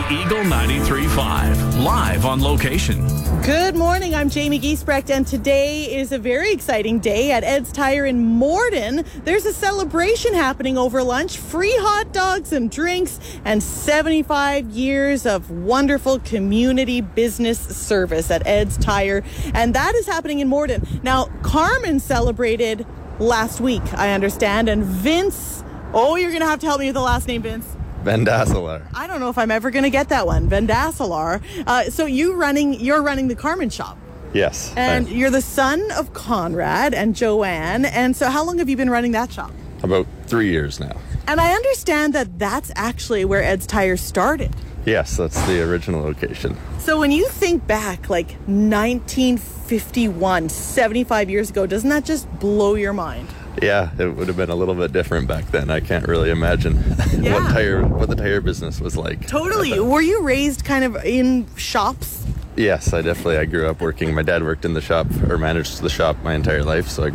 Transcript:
Eagle 93.5, live on location. Good morning, I'm Jamie Giesbrecht, and today is a very exciting day at Ed's Tire in Morden. There's a celebration happening over lunch, free hot dogs and drinks, and 75 years of wonderful community business service at Ed's Tire, and that is happening in Morden. Now, Carmen celebrated last week, I understand, and Vince, you're going to have to help me with the last name, Vince. Vandasselaar. I don't know if I'm ever going to get that one. Vandasselaar. So you're running the Carmen shop. Yes. And you're the son of Conrad and Joanne. And so how long have you been running that shop? About 3 years now. And I understand that that's actually where Ed's Tire started. Yes, that's the original location. So when you think back, like 1951, 75 years ago, doesn't that just blow your mind? Yeah, it would have been a little bit different back then. I can't really imagine what the tire business was like. Totally. Were you raised kind of in shops? Yes, I grew up working. My dad worked in the shop or managed the shop my entire life, so I